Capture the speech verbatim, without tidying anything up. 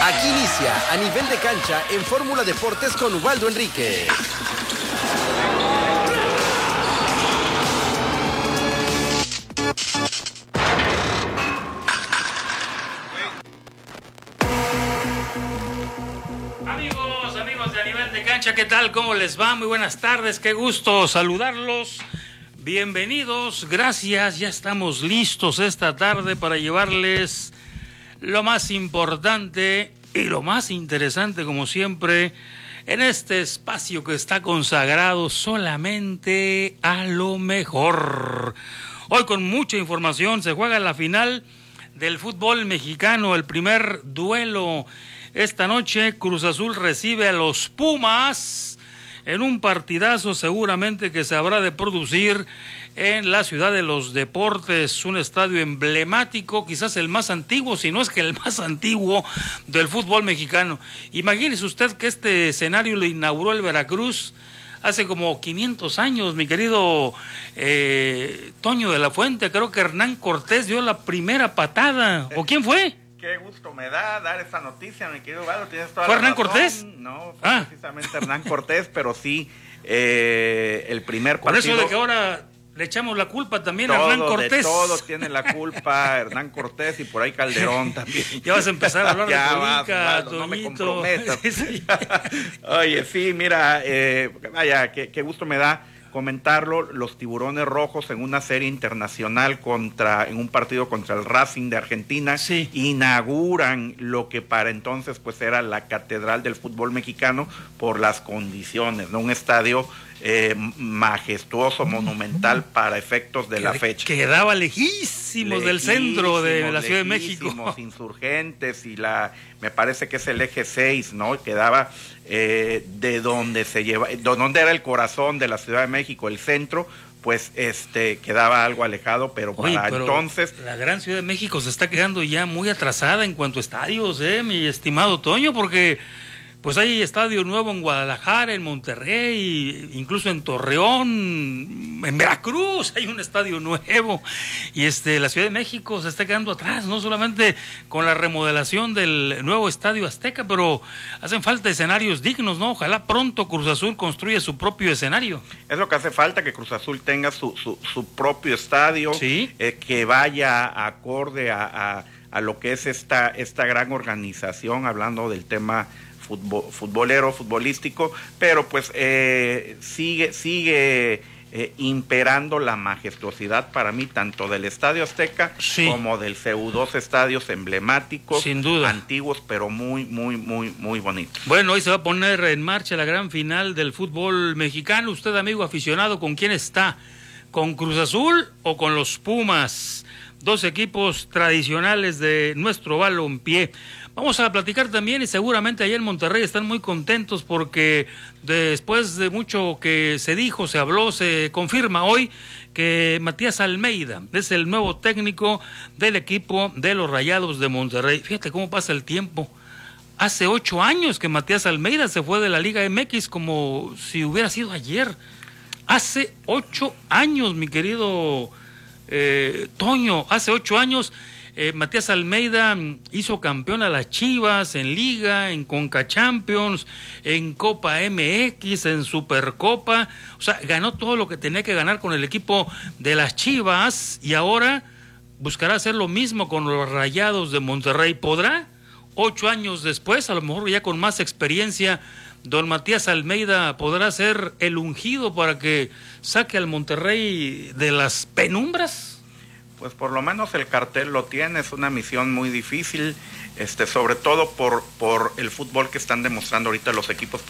Aquí inicia A Nivel de Cancha en Fórmula Deportes con Ubaldo Enríquez. Amigos, amigos de A Nivel de Cancha, ¿qué tal? ¿Cómo les va? Muy buenas tardes, qué gusto saludarlos. Bienvenidos, gracias, ya estamos listos esta tarde para llevarles lo más importante y lo más interesante, como siempre, en este espacio que está consagrado solamente a lo mejor. Hoy con mucha información se juega la final del fútbol mexicano, el primer duelo. Esta noche Cruz Azul recibe a los Pumas en un partidazo seguramente que se habrá de producir en la ciudad de los deportes, un estadio emblemático, quizás el más antiguo, si no es que el más antiguo del fútbol mexicano. Imagínese usted que este escenario lo inauguró el Veracruz hace como quinientos años, mi querido eh, Toño de la Fuente. Creo que Hernán Cortés dio la primera patada, ¿o quién fue? Qué gusto me da dar esta noticia, mi querido Valo, tienes toda ¿Fue la Hernán razón. Cortés? No, fue ah. precisamente Hernán Cortés, pero sí, eh, el primer Por partido... eso de que ahora le echamos la culpa también todo, a Hernán Cortés. De todo tiene la culpa Hernán Cortés y por ahí Calderón también. Ya vas a empezar a hablar ya de política, vas, no me Toñito. comprometas. Sí, sí. Oye, sí, mira, eh, vaya, qué, qué gusto me da comentarlo. Los Tiburones Rojos en una serie internacional contra, en un partido contra el Racing de Argentina, sí, inauguran lo que para entonces pues era la catedral del fútbol mexicano por las condiciones, ¿no? Un estadio eh, majestuoso, monumental para efectos de que, la fecha. Quedaba lejísimos del centro de la Ciudad de México. Insurgentes y la, me parece que es el eje seis, ¿no? Quedaba eh, de donde se lleva, de donde era el corazón de la Ciudad de México, el centro, pues este quedaba algo alejado, pero Oye, para pero entonces... la gran Ciudad de México se está quedando ya muy atrasada en cuanto a estadios, eh, mi estimado Toño, porque pues hay estadio nuevo en Guadalajara, en Monterrey, incluso en Torreón, en Veracruz hay un estadio nuevo, y este la Ciudad de México se está quedando atrás, no solamente con la remodelación del nuevo Estadio Azteca, pero hacen falta escenarios dignos, ¿no? Ojalá pronto Cruz Azul construya su propio escenario. Es lo que hace falta, que Cruz Azul tenga su, su, su propio estadio, ¿sí? eh, que vaya acorde a, a, a lo que es esta, esta gran organización, hablando del tema Futbol, futbolero, futbolístico, pero pues eh, sigue, sigue eh, imperando la majestuosidad para mí, tanto del Estadio Azteca, sí, como del C U dos estadios emblemáticos, sin duda, antiguos, pero muy, muy, muy, muy bonitos. Bueno, hoy se va a poner en marcha la gran final del fútbol mexicano. Usted, amigo aficionado, ¿con quién está? ¿Con Cruz Azul o con los Pumas? Dos equipos tradicionales de nuestro balompié. Vamos a platicar también, y seguramente allá en Monterrey están muy contentos porque después de mucho que se dijo, se habló, se confirma hoy que Matías Almeida es el nuevo técnico del equipo de los Rayados de Monterrey. Fíjate cómo pasa el tiempo. Hace ocho años que Matías Almeida se fue de la Liga M X, como si hubiera sido ayer. Hace ocho años, mi querido eh, Toño, hace ocho años... Eh, Matías Almeida hizo campeón a las Chivas en Liga, en Conca Champions, en Copa M X, en Supercopa. O sea, ganó todo lo que tenía que ganar con el equipo de las Chivas y ahora buscará hacer lo mismo con los Rayados de Monterrey. ¿Podrá? Ocho años después, a lo mejor ya con más experiencia, don Matías Almeida podrá ser el ungido para que saque al Monterrey de las penumbras. Pues por lo menos el cartel lo tiene, es una misión muy difícil, este, sobre todo por, por el fútbol que están demostrando ahorita los equipos